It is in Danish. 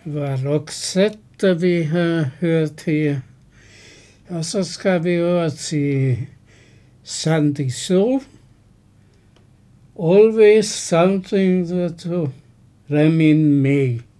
var Roxette, vi har hørt her. Og så skal vi over til Sandy Soul. Always something to remind me.